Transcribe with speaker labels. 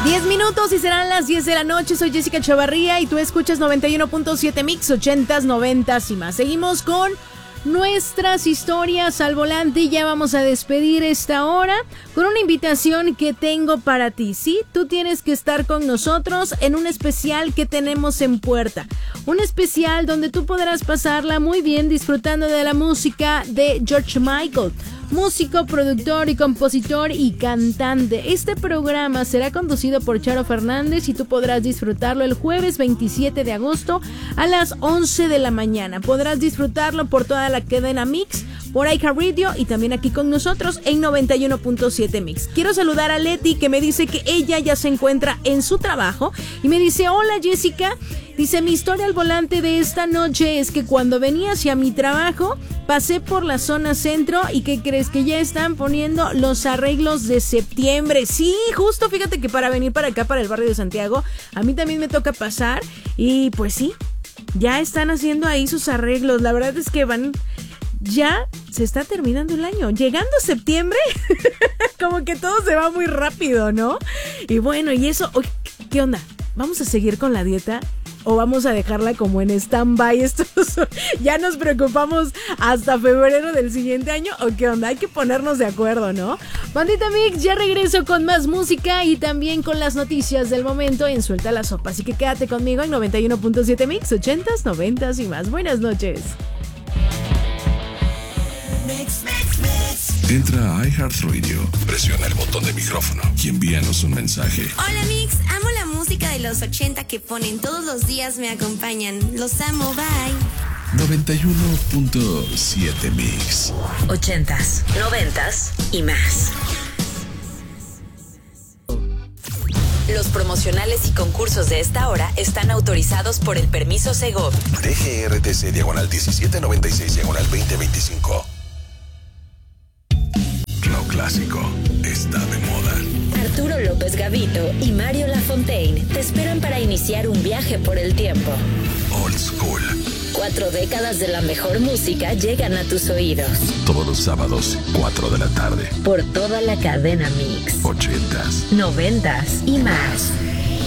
Speaker 1: 10 minutos y serán las 10 de la noche. Soy Jessica Chavarría y tú escuchas 91.7 Mix, 80s, 90s y más. Seguimos con nuestras historias al volante y ya vamos a despedir esta hora con una invitación que tengo para ti. Sí, tú tienes que estar con nosotros en un especial que tenemos en puerta. Un especial donde tú podrás pasarla muy bien disfrutando de la música de George Michael. Músico, productor y compositor y cantante. Este programa será conducido por Charo Fernández y tú podrás disfrutarlo el jueves 27 de agosto a las 11 de la mañana. Podrás disfrutarlo por toda la cadena Mix, por iHeartRadio y también aquí con nosotros en 91.7 Mix. Quiero saludar a Leti, que me dice que ella ya se encuentra en su trabajo y me dice: hola Jessica, dice, mi historia al volante de esta noche es que cuando venía hacia mi trabajo pasé por la zona centro y ¿qué crees? Que ya están poniendo los arreglos de septiembre. Sí, justo, fíjate que para venir para acá, para el barrio de Santiago, a mí también me toca pasar y pues sí, ya están haciendo ahí sus arreglos. La verdad es que ya se está terminando el año. Llegando septiembre, como que todo se va muy rápido, ¿no? Y bueno, y eso, ¿qué onda? ¿Vamos a seguir con la dieta? ¿O vamos a dejarla como en stand-by? Ya nos preocupamos hasta febrero del siguiente año. ¿O qué onda? Hay que ponernos de acuerdo, ¿no? Bandita Mix, ya regreso con más música y también con las noticias del momento en Suelta la Sopa. Así que quédate conmigo en 91.7 Mix, 80s, 90s y más. Buenas noches.
Speaker 2: Entra a iHeartRadio, presiona el botón de micrófono y envíanos un mensaje.
Speaker 3: Hola Mix, amo la música de los 80 que ponen todos los días, me acompañan. Los amo, bye.
Speaker 2: 91.7 Mix.
Speaker 4: 80s, 90s y más. Los promocionales y concursos de esta hora están autorizados por el permiso Segov.
Speaker 2: DGRTC /16/2025. Lo clásico está de moda.
Speaker 4: Arturo López Gavito y Mario Lafontaine te esperan para iniciar un viaje por el tiempo.
Speaker 2: Old School.
Speaker 4: 4 décadas de la mejor música llegan a tus oídos.
Speaker 2: Todos los sábados, 4 de la tarde.
Speaker 4: Por toda la cadena Mix.
Speaker 2: 80s,
Speaker 4: 90s y más.